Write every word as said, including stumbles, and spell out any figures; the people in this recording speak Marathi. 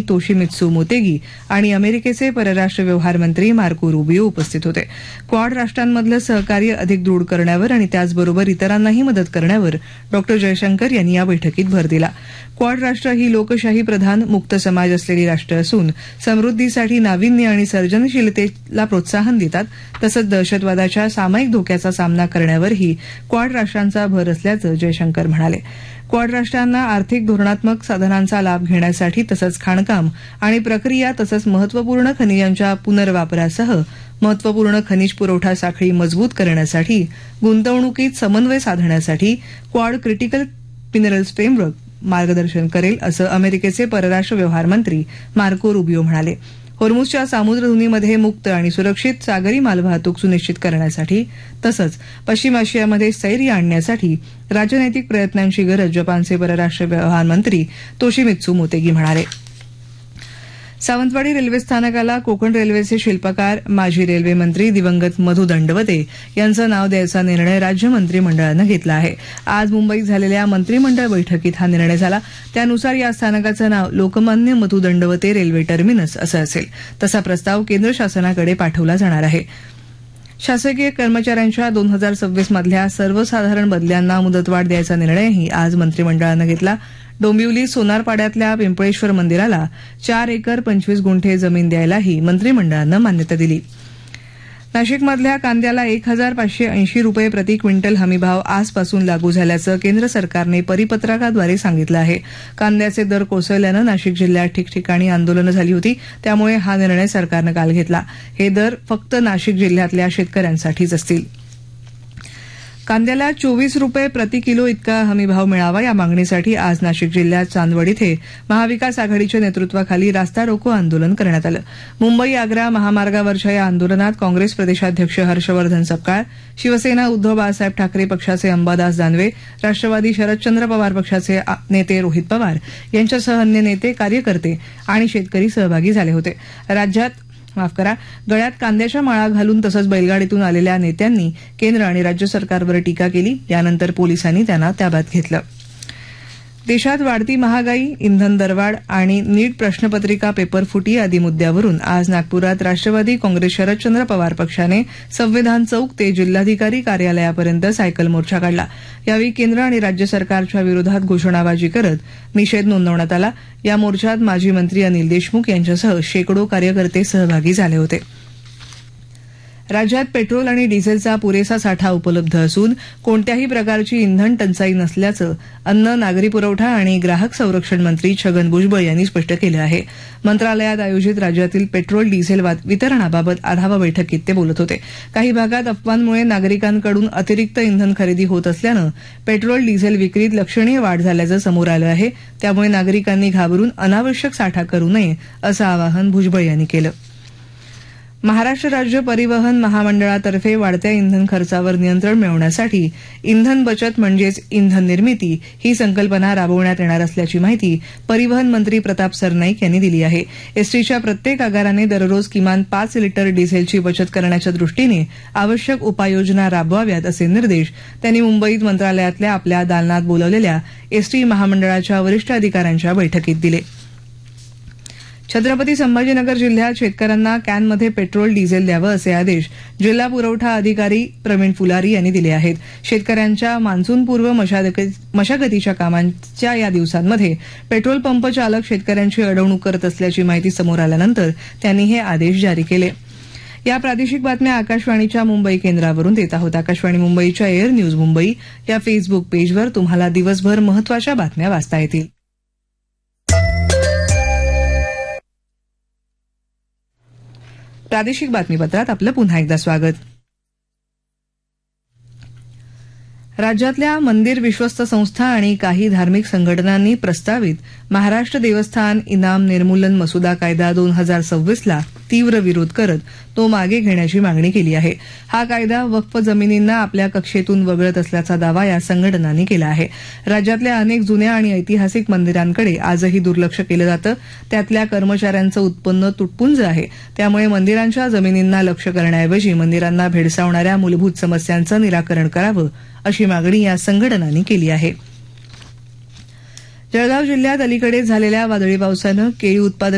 तोशिमित्सू मोतेगी आणि अमेरिकेचे परराष्ट्र व्यवहार मंत्री मार्को रुबियो उपस्थित होते. क्वाड राष्ट्रांमधलं सहकार्य अधिक दृढ करण्यावर आणि त्याचबरोबर इतरांनाही मदत करण्यावर डॉ जयशंकर यांनी या बैठकीत भर दिला. क्वाड राष्ट्र ही लोकशाही प्रधान मुक्त समाज असलेली राष्ट्र असून समृद्धीसाठी नाविन्य आणि सर्जनशीलतेला प्रोत्साहन देतात. तसंच दहशतवादाच्या सामायिक धोक्याचा सामना करण्यावरही क्वाड राष्ट्रांचा भर असल्याचं जयशंकर म्हणाले. क्वाड राष्ट्रांना आर्थिक धोरणात्मक साधनांचा लाभ घेण्यासाठी तसंच खाणकाम आणि प्रक्रिया तसंच महत्वपूर्ण खनिजांच्या पुनर्वापरासह महत्वपूर्ण खनिज पुरवठा साखळी मजबूत करण्यासाठी गुंतवणुकीत समन्वय साधण्यासाठी क्वाड क्रिटिकल मिनरल्स फ्रेमवर्क मार्गदर्शन करेल असं अमेरिकेचे परराष्ट्र व्यवहार मंत्री मार्को रुबियो म्हणाले. होर्मुझच्या सामुद्रधुनीमध्ये मुक्त आणि सुरक्षित सागरी मालवाहतूक सुनिश्चित करण्यासाठी तसंच पश्चिम आशियामध्ये स्थैर्य आणण्यासाठी राजनैतिक प्रयत्नांची गरज जपानचे परराष्ट्र व्यवहार मंत्री तोशिमित्सू मोतेगी म्हणाले. सावंतवाडी रेल्वे स्थानकाला कोकण रेल्वेचे शिल्पकार माजी रेल्वे मंत्री दिवंगत मधू दंडवते यांचं नाव द्यायचा निर्णय राज्य मंत्रिमंडळानं घेतला आहे. आज मुंबईत झालेल्या मंत्रिमंडळ बैठकीत हा निर्णय झाला. त्यानुसार या स्थानकाचं नाव लोकमान्य मधू दंडवते रेल्वे टर्मिनस असं असेल. तसा प्रस्ताव केंद्र शासनाकडे पाठवला जाणार आहे. शासकीय कर्मचाऱ्यांच्या दोन हजार सव्वीस मधल्या सर्वसाधारण बदल्यांना मुदतवाढ द्यायचा निर्णयही आज मंत्रिमंडळानं घेतला. डोंबिवली सोनारपाड्यातल्या पिंपळेश्वर मंदिराला चार एकर पंचवीस गुंठे जमीन द्यायलाही मंत्रिमंडळानं मान्यता दिली. नाशिकमधल्या कांद्याला एक हजार पाचशे ऐंशी रुपये प्रति क्विंटल हमीभाव आजपासून लागू झाल्याचं केंद्र सरकारने परिपत्रकाद्वारे सांगितलं आहे. कांद्याचे दर कोसळल्यानं नाशिक जिल्ह्यात ठिकठिकाणी आंदोलनं झाली होती. त्यामुळे हा निर्णय सरकारनं काल घेतला. हे दर फक्त नाशिक जिल्ह्यातल्या शेतकऱ्यांसाठीच असतील. कांद्याला चोवीस रुपये प्रति किलो इतका हमीभाव मिळावा या मागणीसाठी आज नाशिक जिल्ह्यात चांदवड इथे महाविकास आघाडीच्या नेतृत्वाखाली रास्ता रोको आंदोलन करण्यात आलं. मुंबई आग्रा महामार्गावरच्या या आंदोलनात काँग्रेस प्रदेशाध्यक्ष हर्षवर्धन सपकाळ, शिवसेना उद्धव बाळासाहेब ठाकरे पक्षाचे अंबादास दानवे, राष्ट्रवादी शरदचंद्र पवार पक्षाचे नेते रोहित पवार यांच्यासह अन्य नेते, कार्यकर्ते आणि शेतकरी सहभागी झाले होते. राज्यात माफ करा गळ्यात कांद्याच्या माळा घालून तसंच बैलगाडीतून आलेल्या नेत्यांनी केंद्र आणि राज्य सरकारवर टीका केली. यानंतर पोलिसांनी त्यांना ताब्यात घेतलं. देशात वाढती महागाई, इंधन दरवाढ आणि नीट प्रश्नपत्रिका पेपरफुटी आदी मुद्द्यावरून आज नागपुरात राष्ट्रवादी काँग्रेस शरदचंद्र पवार पक्षाने संविधान चौक ते जिल्हाधिकारी कार्यालयापर्यंत सायकल मोर्चा काढला. यावेळी केंद्र आणि राज्य सरकारच्या विरोधात घोषणाबाजी करत निषेध नोंदवण्यात आला. या मोर्चात माजी मंत्री अनिल देशमुख यांच्यासह शेकडो कार्यकर्ते सहभागी झाले होते. राज्यात पेट्रोल आणि डिझेलचा पुरेसा साठा उपलब्ध असून कोणत्याही प्रकारची इंधन टंचाई नसल्याचं अन्न, नागरी पुरवठा आणि ग्राहक संरक्षण मंत्री छगन भुजबळ यांनी स्पष्ट केलं आहे. मंत्रालयात आयोजित राज्यातील पेट्रोल डिझेल वितरणाबाबत आढावा बैठकीत ते बोलत होते. काही भागात अफवांमुळे नागरिकांकडून अतिरिक्त इंधन खरेदी होत असल्यानं पेट्रोल डिझेल विक्रीत लक्षणीय वाढ झाल्याचं समोर आलं आहे. त्यामुळे नागरिकांनी घाबरून अनावश्यक साठा करू नये असं आवाहन भुजबळ यांनी केलं. महाराष्ट्र राज्य परिवहन महामंडळातर्फे वाढत्या इंधन खर्चावर नियंत्रण मिळवण्यासाठी इंधन बचत म्हणजेच इंधन निर्मिती ही संकल्पना राबवण्यात येणार असल्याची माहिती परिवहन मंत्री प्रताप सरनाईक यांनी दिली आहे. एसटीच्या प्रत्येक आगाराने दररोज किमान पाच लिटर डिझेलची बचत करण्याच्या दृष्टीने आवश्यक उपाययोजना राबवाव्यात असे निर्देश त्यांनी मुंबईत मंत्रालयातल्या आपल्या दालनात बोलावलेल्या एसटी महामंडळाच्या वरिष्ठ अधिकाऱ्यांच्या बैठकीत दिले. छत्रपती संभाजीनगर जिल्ह्यात शेतकऱ्यांना कॅनमध्ये पेट्रोल डिझेल द्यावं असे आदेश जिल्हा पुरवठा अधिकारी प्रवीण फुलारी यांनी दिले आहेत. शेतकऱ्यांच्या मान्सूनपूर्व मशागतीच्या कामांच्या या दिवसांमध्ये पेट्रोल पंप चालक शेतकऱ्यांची अडवणूक करत असल्याची माहिती समोर आल्यानंतर त्यांनी हे आदेश जारी केले. या प्रादेशिक बातम्या आकाशवाणीच्या मुंबई केंद्रावरून देत आहोत. आकाशवाणी मुंबईच्या एअर न्यूज मुंबई या फेसबुक पेजवर तुम्हाला दिवसभर महत्वाच्या बातम्या वाचता येतील. प्रादेशिक बातमीपत्रात आपलं पुन्हा एकदा स्वागत. राज्यातल्या मंदिर विश्वस्त संस्था आणि काही धार्मिक संघटनांनी प्रस्तावित महाराष्ट्र देवस्थान इनाम निर्मूलन मसुदा कायदा दोन हजार सव्वीसला तीव्र विरोध करत तो मागे घेण्याची मागणी केली आहे. हा कायदा वक्फ जमिनींना आपल्या कक्षेतून वगळत असल्याचा दावा या संघटनांनी केला आहे. राज्यातल्या अनेक जुन्या आणि ऐतिहासिक मंदिरांकडे आजही दुर्लक्ष केलं जातं. त्यातल्या कर्मचाऱ्यांचं उत्पन्न तुटपुंज आहे. त्यामुळे मंदिरांच्या जमिनींना लक्ष करण्याऐवजी मंदिरांना भेडसावणाऱ्या मूलभूत समस्यांचं निराकरण करावं अशी मागणी या संघटनांनी केली आहे. जळगाव जिल्ह्यात अलीकडेच झालेल्या वादळी पावसानं केळी उत्पादक